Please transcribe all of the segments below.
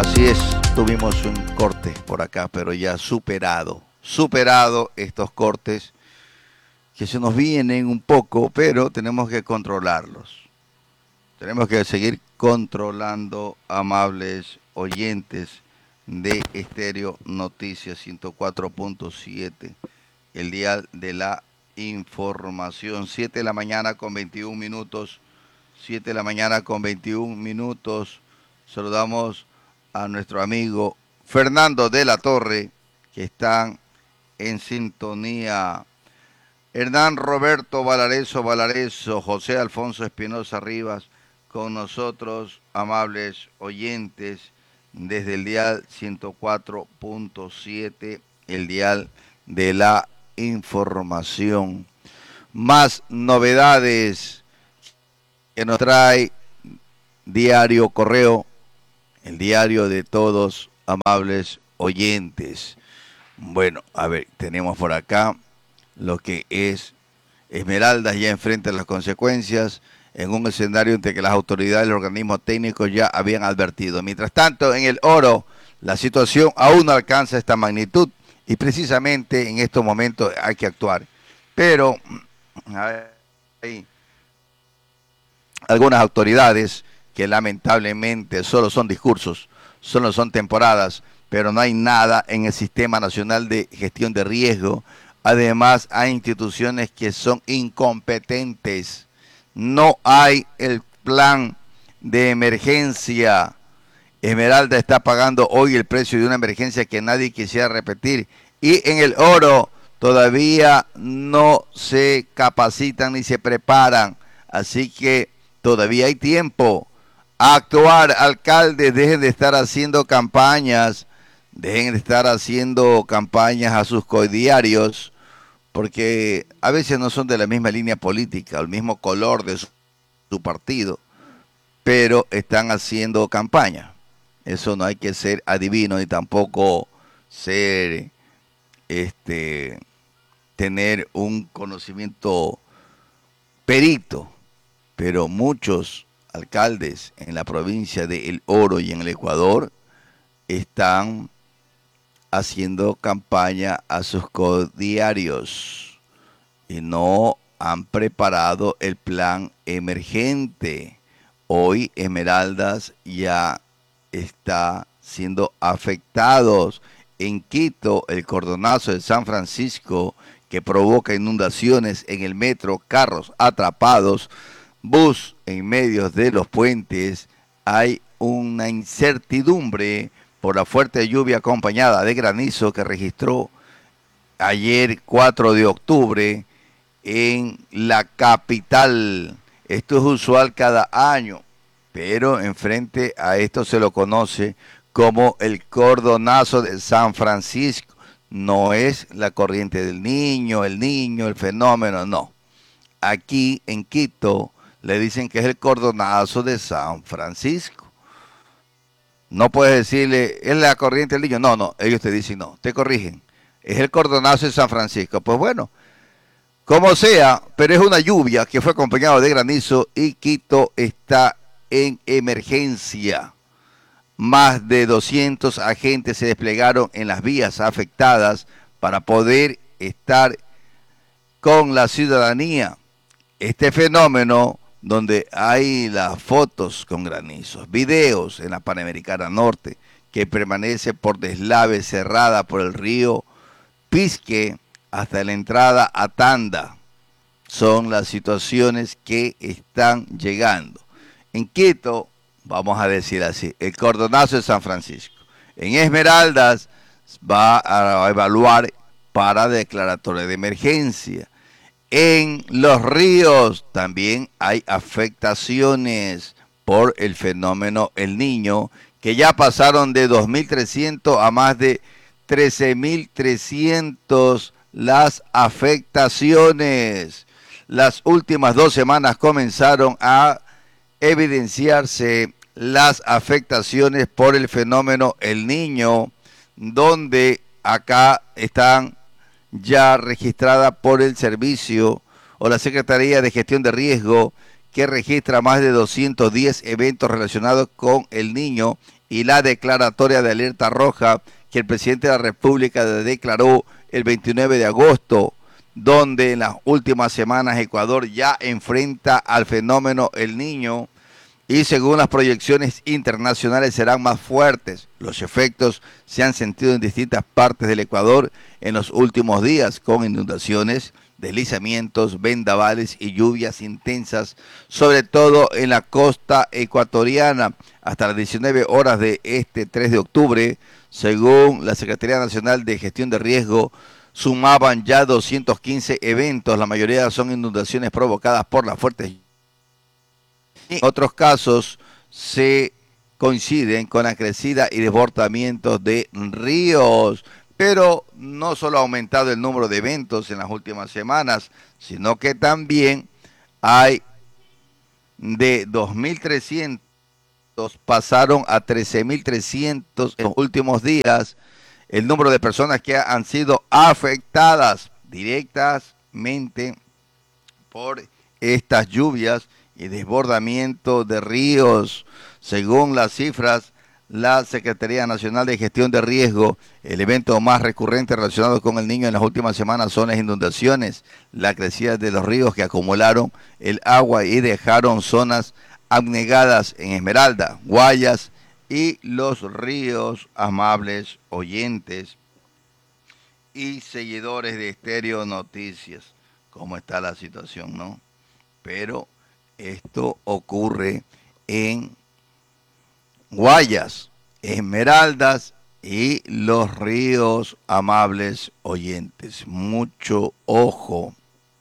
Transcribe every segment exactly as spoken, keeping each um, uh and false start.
Así es, tuvimos un corte por acá, pero ya superado, superado estos cortes que se nos vienen un poco, pero tenemos que controlarlos. Tenemos que seguir controlando, amables oyentes de Estéreo Noticias ciento cuatro punto siete, el dial de la información. siete de la mañana con veintiún minutos, siete de la mañana con veintiún minutos. Saludamos a nuestro amigo Fernando de la Torre, que están en sintonía. Hernán Roberto Valareso Valareso, José Alfonso Espinosa Rivas, con nosotros, amables oyentes, desde el dial ciento cuatro punto siete, el dial de la información. Más novedades que nos trae Diario Correo, el diario de todos, amables oyentes. Bueno, a ver, tenemos por acá lo que es Esmeraldas ya enfrenta las consecuencias en un escenario entre que las autoridades y los organismos técnicos ya habían advertido. Mientras tanto, en el oro, la situación aún no alcanza esta magnitud y precisamente en estos momentos hay que actuar. Pero hay algunas autoridades que lamentablemente solo son discursos, solo son temporadas, pero no hay nada en el Sistema Nacional de Gestión de Riesgo. Además, hay instituciones que son incompetentes. No hay el plan de emergencia. Esmeralda está pagando hoy el precio de una emergencia que nadie quisiera repetir. Y en el oro todavía no se capacitan ni se preparan. Así que todavía hay tiempo. A actuar, alcaldes, dejen de estar haciendo campañas, dejen de estar haciendo campañas a sus codiarios, porque a veces no son de la misma línea política, el mismo color de su, su partido, pero están haciendo campaña. Eso no hay que ser adivino ni tampoco ser, este, tener un conocimiento perito, pero muchos alcaldes en la provincia de El Oro y en el Ecuador están haciendo campaña a sus codiarios y no han preparado el plan emergente. Hoy Esmeraldas ya está siendo afectados. En Quito, el cordonazo de San Francisco que provoca inundaciones en el metro, carros atrapados, bus en medio de los puentes. Hay una incertidumbre por la fuerte lluvia acompañada de granizo que registró ayer cuatro de octubre en la capital. Esto es usual cada año, pero enfrente a esto se lo conoce como el cordonazo de San Francisco. No es la corriente del niño, el niño, el fenómeno, no. Aquí en Quito le dicen que es el cordonazo de San Francisco. No puedes decirle, es la corriente del niño. No, no, ellos te dicen no, te corrigen. Es el cordonazo de San Francisco. Pues bueno, como sea, pero es una lluvia que fue acompañada de granizo y Quito está en emergencia. Más de doscientos agentes se desplegaron en las vías afectadas para poder estar con la ciudadanía. Este fenómeno, donde hay las fotos con granizos, videos en la Panamericana Norte, que permanece por deslave cerrada por el río Pisque hasta la entrada a Tanda, son las situaciones que están llegando. En Quito, vamos a decir así, el cordonazo de San Francisco. En Esmeraldas va a evaluar para declaratoria de emergencia. En los ríos también hay afectaciones por el fenómeno El Niño, que ya pasaron de dos mil trescientos a más de trece mil trescientos las afectaciones. Las últimas dos semanas comenzaron a evidenciarse las afectaciones por el fenómeno El Niño, donde acá están ya registrada por el servicio o la Secretaría de Gestión de Riesgo, que registra más de doscientos diez eventos relacionados con el niño, y la declaratoria de alerta roja que el presidente de la República declaró el veintinueve de agosto, donde en las últimas semanas Ecuador ya enfrenta al fenómeno El Niño y según las proyecciones internacionales serán más fuertes. Los efectos se han sentido en distintas partes del Ecuador en los últimos días, con inundaciones, deslizamientos, vendavales y lluvias intensas, sobre todo en la costa ecuatoriana. Hasta las diecinueve horas de este tres de octubre, según la Secretaría Nacional de Gestión de Riesgo, sumaban ya doscientos quince eventos. La mayoría son inundaciones provocadas por las fuertes lluvias. En otros casos se coinciden con la crecida y desbordamientos de ríos. Pero no solo ha aumentado el número de eventos en las últimas semanas, sino que también hay de dos mil trescientos, pasaron a trece mil trescientos en los últimos días el número de personas que han sido afectadas directamente por estas lluvias y desbordamiento de ríos. Según las cifras, la Secretaría Nacional de Gestión de Riesgo, el evento más recurrente relacionado con el niño en las últimas semanas son las inundaciones, la crecida de los ríos que acumularon el agua y dejaron zonas anegadas en Esmeralda, Guayas y los ríos. Amables oyentes y seguidores de Estéreo Noticias, ¿cómo está la situación, no? Pero esto ocurre en Guayas, Esmeraldas y los ríos, amables oyentes. Mucho ojo,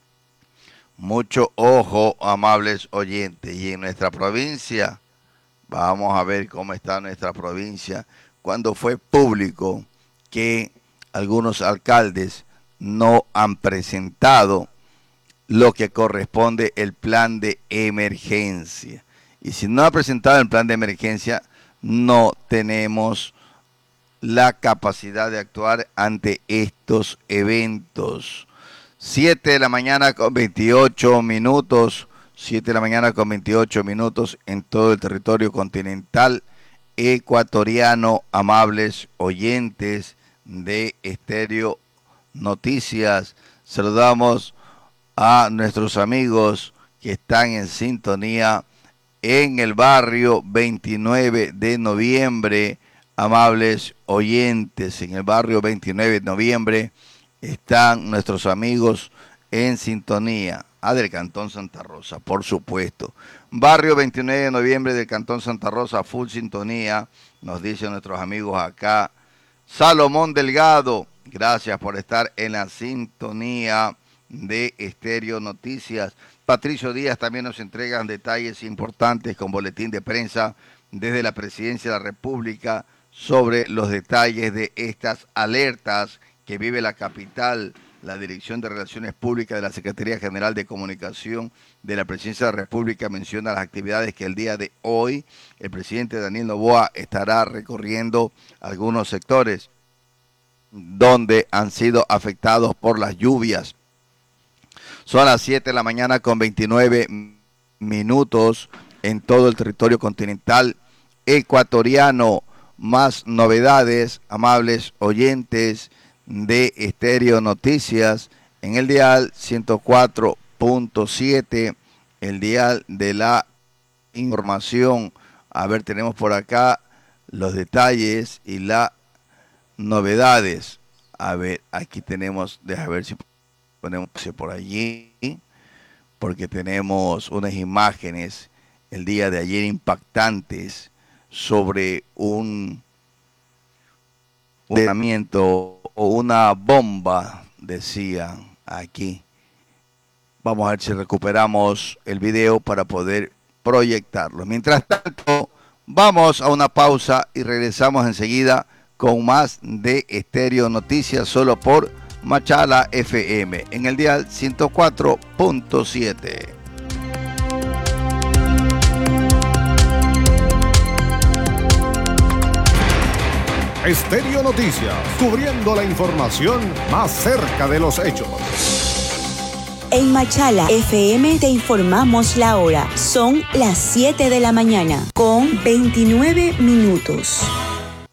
mucho ojo, amables oyentes. Y en nuestra provincia, vamos a ver cómo está nuestra provincia, cuando fue público que algunos alcaldes no han presentado lo que corresponde el plan de emergencia. Y si no ha presentado el plan de emergencia, no tenemos la capacidad de actuar ante estos eventos. siete de la mañana con veintiocho minutos, siete de la mañana con veintiocho minutos en todo el territorio continental ecuatoriano, amables oyentes de Estéreo Noticias. Saludamos a nuestros amigos que están en sintonía en el barrio veintinueve de noviembre, amables oyentes. En el barrio veintinueve de noviembre están nuestros amigos en sintonía. Ah, del Cantón Santa Rosa, por supuesto. Barrio veintinueve de noviembre del Cantón Santa Rosa, full sintonía, nos dicen nuestros amigos acá. Salomón Delgado, gracias por estar en la sintonía de Estéreo Noticias. Patricio Díaz también nos entregan detalles importantes con boletín de prensa desde la Presidencia de la República sobre los detalles de estas alertas que vive la capital. La Dirección de Relaciones Públicas de la Secretaría General de Comunicación de la Presidencia de la República menciona las actividades que el día de hoy el presidente Daniel Noboa estará recorriendo algunos sectores donde han sido afectados por las lluvias. Son las siete de la mañana con veintinueve minutos en todo el territorio continental ecuatoriano. Más novedades, amables oyentes de Estéreo Noticias, en el dial ciento cuatro punto siete, el dial de la información. A ver, tenemos por acá los detalles y las novedades. A ver, aquí tenemos, déjame ver si ponemos por allí, porque tenemos unas imágenes el día de ayer impactantes sobre un entrenamiento o una bomba, decían aquí. Vamos a ver si recuperamos el video para poder proyectarlo. Mientras tanto, vamos a una pausa y regresamos enseguida con más de Estéreo Noticias, solo por Machala F M en el dial ciento cuatro punto siete. Estéreo Noticias, cubriendo la información más cerca de los hechos. En Machala F M te informamos la hora. Son las siete de la mañana con veintinueve minutos.